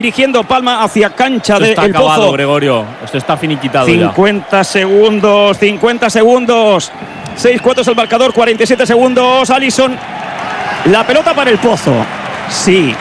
Dirigiendo Palma hacia cancha de El Pozo. Gregorio. Esto está finiquitado 50 ya. segundos, 50 segundos. 6-4 es el marcador, 47 segundos. Alisson, la pelota para el Pozo. Sí.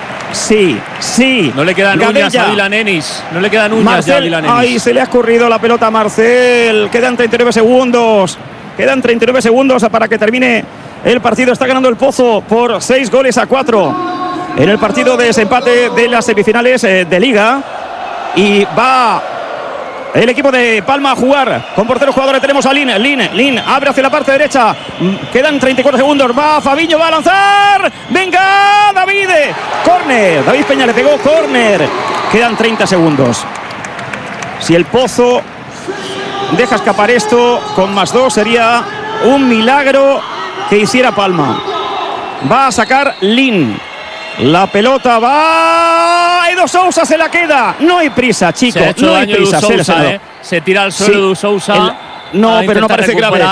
No le quedan uñas a Dylan Ennis. No le quedan uñas Marcel, ya a Dylan Ennis. Ahí se le ha escurrido la pelota a Marcel. Quedan 39 segundos. Quedan 39 segundos para que termine el partido. Está ganando el Pozo por 6-4 en el partido de desempate de las semifinales de Liga. Y va el equipo de Palma a jugar con porteros jugadores. Tenemos a Lin abre hacia la parte derecha. Quedan 34 segundos. Va Fabiño, va a lanzar. Venga, David. Córner. David Peña le pegó córner. Quedan 30 segundos. Si el Pozo deja escapar esto con +2, sería un milagro que hiciera Palma. Va a sacar Lin. La pelota va. Edu Sousa se la queda. No hay prisa, chicos. No hay prisa. Se tira al suelo Edu Sousa. No, pero no parece grave.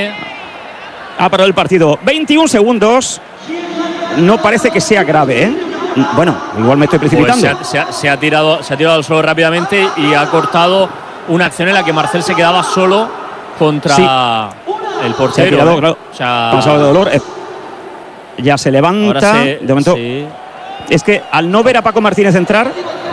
Ha parado el partido. 21 segundos. No parece que sea grave, ¿eh? Bueno, igual me estoy precipitando. Pues se ha tirado al suelo rápidamente y ha cortado una acción en la que Marcel se quedaba solo contra el portero. Se ha tirado, claro. Pasado de dolor. Ya se levanta. De momento. Sí. Es que al no ver a Paco Martínez entrar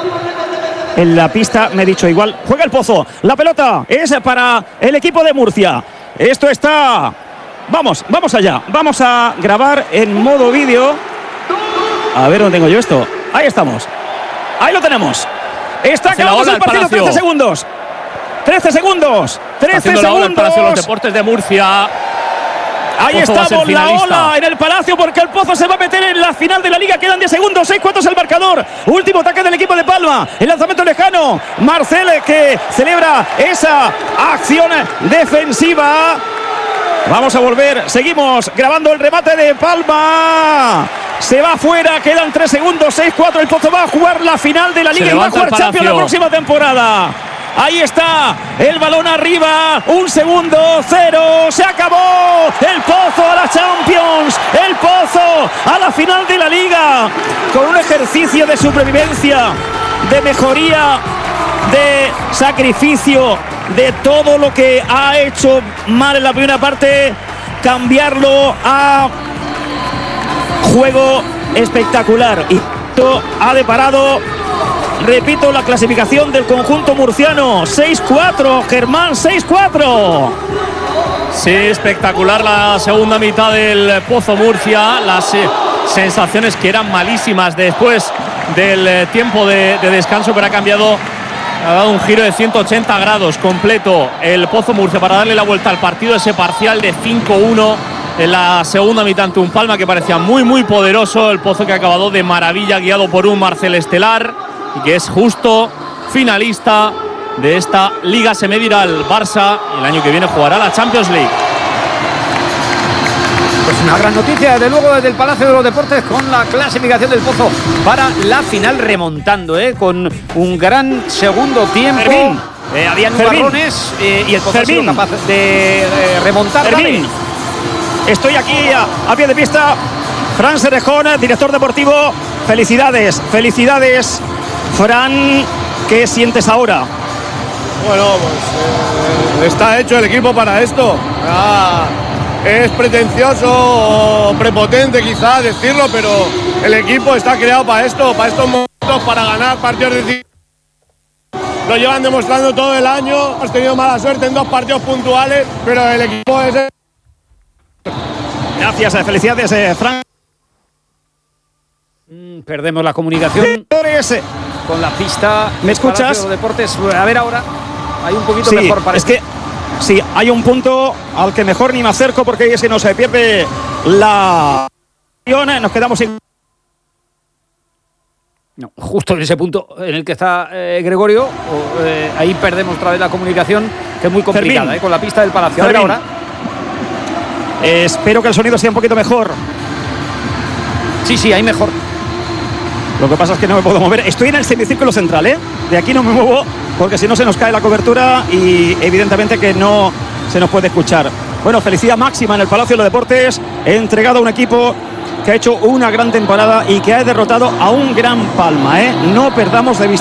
en la pista, me he dicho igual. Juega el Pozo. La pelota es para el equipo de Murcia. Esto está. Vamos allá. Vamos a grabar en modo vídeo. A ver dónde tengo yo esto. Ahí estamos. Ahí lo tenemos. Está acabando el partido. 13 segundos. 13 segundos. 13 segundos. El Palacio de los Deportes de Murcia. Ahí estamos, la ola en el Palacio, porque el Pozo se va a meter en la final de la Liga. Quedan 10 segundos, 6-4 es el marcador. Último ataque del equipo de Palma. El lanzamiento lejano. Marcel, que celebra esa acción defensiva. Vamos a volver. Seguimos grabando el remate de Palma. Se va fuera, quedan 3 segundos, 6-4. El Pozo va a jugar la final de la Liga y va a jugar Champions la próxima temporada. Ahí está, el balón arriba, 1 segundo, 0, se acabó. El Pozo a la Champions, el Pozo a la final de la Liga, con un ejercicio de supervivencia, de mejoría, de sacrificio, de todo lo que ha hecho mal en la primera parte, cambiarlo a juego espectacular. Y esto ha deparado, repito, la clasificación del conjunto murciano. 6-4, Germán, 6-4. Sí, espectacular la segunda mitad del Pozo Murcia. Las sensaciones que eran malísimas después del tiempo de descanso, pero ha dado un giro de 180 grados completo el Pozo Murcia para darle la vuelta al partido. Ese parcial de 5-1 en la segunda mitad ante un Palma que parecía muy poderoso. El Pozo que ha acabado de maravilla, guiado por un Marcel estelar, y que es justo finalista de esta Liga. Se medirá al Barça y el año que viene jugará la Champions League. Pues una gran noticia, desde luego, desde el Palacio de los Deportes, con la clasificación del Pozo para la final, remontando, con un gran segundo tiempo. Habían nubarrones y el Pozo ha sido capaz de remontar. Estoy aquí a pie de pista. Fran Serrejón, director deportivo. Felicidades, Fran. ¿Qué sientes ahora? Bueno, pues está hecho el equipo para esto. Es pretencioso o prepotente quizás decirlo, pero el equipo está creado para esto, para estos momentos, para ganar partidos decisivos. Lo llevan demostrando todo el año. Hemos tenido mala suerte en 2 partidos puntuales, pero el equipo es... Gracias, felicidades, Fran. Perdemos la comunicación con la pista. ¿Me escuchas? Deportes. A ver ahora. Hay un poquito mejor para. Es que sí, hay un punto al que mejor ni me acerco, porque es que no se pierde la. Nos quedamos sin. No, justo en ese punto en el que está Gregorio. Ahí perdemos otra vez la comunicación, que es muy complicada, con la pista del Palacio. A ver ahora. Espero que el sonido sea un poquito mejor. Sí, ahí mejor. Lo que pasa es que no me puedo mover. Estoy en el semicírculo central, De aquí no me muevo, porque si no se nos cae la cobertura y evidentemente que no se nos puede escuchar. Bueno, felicidad máxima en el Palacio de los Deportes. He entregado a un equipo que ha hecho una gran temporada y que ha derrotado a un gran Palma, ¿eh? No perdamos de vista